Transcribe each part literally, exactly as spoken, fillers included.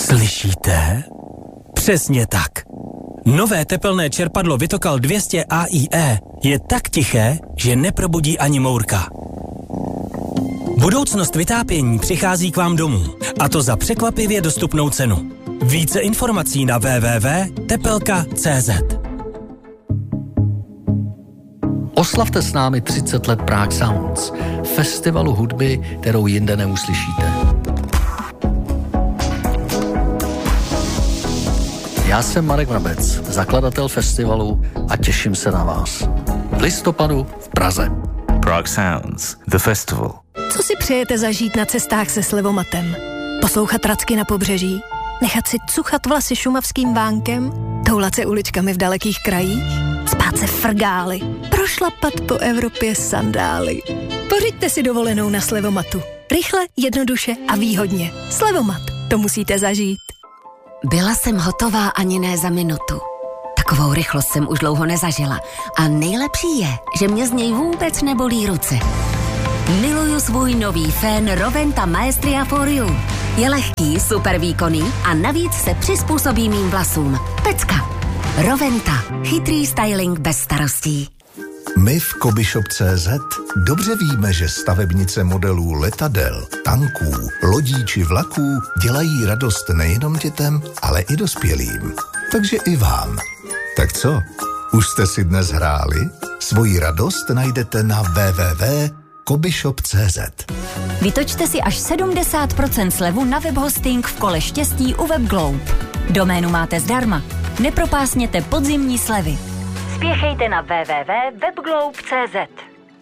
Slyšíte? Přesně tak. Nové tepelné čerpadlo Vitokal dvě stě A I E je tak tiché, že neprobudí ani mourka. Budoucnost vytápění přichází k vám domů, a to za překvapivě dostupnou cenu. Více informací na w w w tečka tepelka tečka c z. Oslavte s námi třicet let Prague Sounds, festivalu hudby, kterou jinde neuslyšíte. Já jsem Marek Vrabec, zakladatel festivalu a těším se na vás. V listopadu v Praze. Prague Sounds, the festival. Co si přejete zažít na cestách se Slivomatem? Poslouchat racky na pobřeží? Nechat si cuchat vlasy šumavským vánkem? Toulat se uličkami v dalekých krajích? Spát se frgály? Prošlapat po Evropě sandály? Pořiďte si dovolenou na Slivomatu. Rychle, jednoduše a výhodně. Slivomat, to musíte zažít. Byla jsem hotová ani ne za minutu. Takovou rychlost jsem už dlouho nezažila. A nejlepší je, že mě z něj vůbec nebolí ruce. Miluju svůj nový fén Roventa Maestria for You. Je lehký, super výkonný a navíc se přizpůsobí mým vlasům. Pecka. Roventa. Chytrý styling bez starostí. My v Kobyshop tečka cé zet dobře víme, že stavebnice modelů letadel, tanků, lodí či vlaků dělají radost nejenom dětem, ale i dospělým. Takže i vám. Tak co? Už jste si dnes hráli? Svoji radost najdete na w w w tečka kobyshop tečka cé zet. Vytočte si až sedmdesát procent slevu na webhosting v kole štěstí u WebGlobe. Doménu máte zdarma. Nepropásněte podzimní slevy. Spěchejte na w w w tečka webglobe tečka cé zet.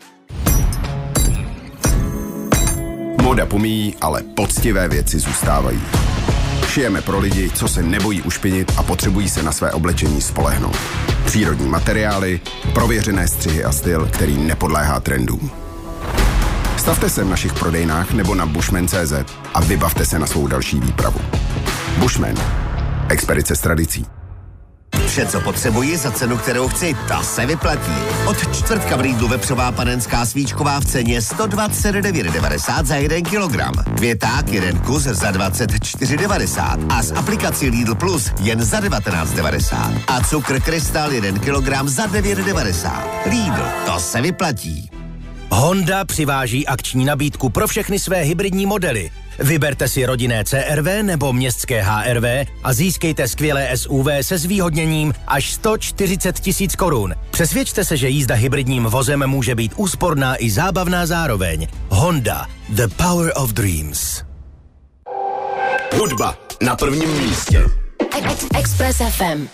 Moda pomíjí, ale poctivé věci zůstávají. Šijeme pro lidi, co se nebojí ušpinit a potřebují se na své oblečení spolehnout. Přírodní materiály, prověřené střihy a styl, který nepodléhá trendům. Stavte se v našich prodejnách nebo na bushman tečka cé zet a vybavte se na svou další výpravu. Bushman. Expedice s tradicí. Vše, co potřebuji za cenu, kterou chci, ta se vyplatí. Od čtvrtka v Lidlu vepřová panenská svíčková v ceně sto dvacet devět devadesát za jeden kilogram. Květák jeden kus za dvacet čtyři devadesát a z aplikací Lidl Plus jen za devatenáct devadesát. A cukr Krystal jeden kilogram za devět devadesát. Lidl, to se vyplatí. Honda přiváží akční nabídku pro všechny své hybridní modely. Vyberte si rodinné C R V nebo městské H R V a získejte skvělé S U V se zvýhodněním až sto čtyřicet tisíc korun. Přesvědčte se, že jízda hybridním vozem může být úsporná i zábavná zároveň. Honda. The power of dreams. Hudba na prvním místě. Express F M.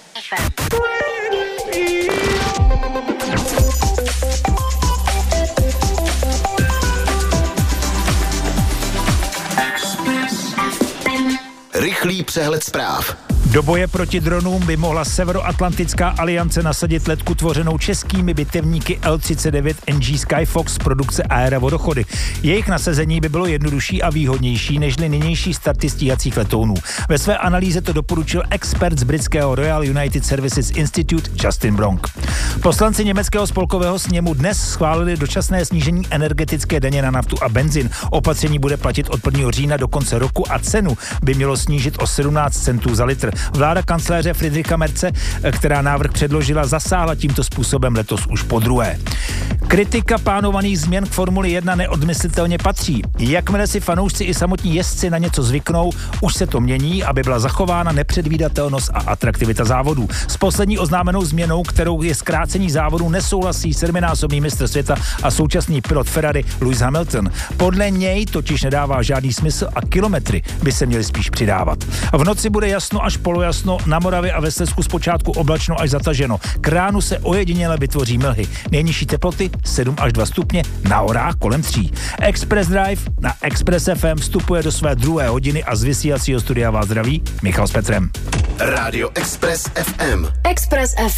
Rychlý přehled zpráv. Do boje proti dronům by mohla Severoatlantická aliance nasadit letku tvořenou českými bitevníky L třicet devět N G Skyfox z produkce Aera Vodochody. Jejich nasazení by bylo jednodušší a výhodnější nežli nynější starty stíhacích letounů. Ve své analýze to doporučil expert z britského Royal United Services Institute Justin Bronk. Poslanci německého spolkového sněmu dnes schválili dočasné snížení energetické daně na naftu a benzin. Opatření bude platit od prvního října do konce roku a cenu by mělo snížit o sedmnáct centů za litr. Vláda kancléře Friedricha Merze, která návrh předložila, zasáhla tímto způsobem letos už podruhé. Kritika plánovaných změn k Formuli jedna neodmyslitelně patří. Jakmile si fanoušci i samotní jezdci na něco zvyknou, už se to mění, aby byla zachována nepředvídatelnost a atraktivita závodů. S poslední oznámenou změnou, kterou je zkrácení závodů, nesouhlasí sedminásobný mistr světa a současný pilot Ferrari Lewis Hamilton. Podle něj totiž nedává žádný smysl a kilometry by se měly spíš přidávat. V noci bude jasno až polojasno, na Moravě a ve Slezsku zpočátku oblačno až zataženo. K ránu se ojediněle vytvoří mlhy. Nejnižší teploty sedm až dva stupně, na horách kolem tří. Express Drive na Express F M vstupuje do své druhé hodiny a z vysílacího studia vás zdraví Michal s Petrem. Radio Express F M. Express F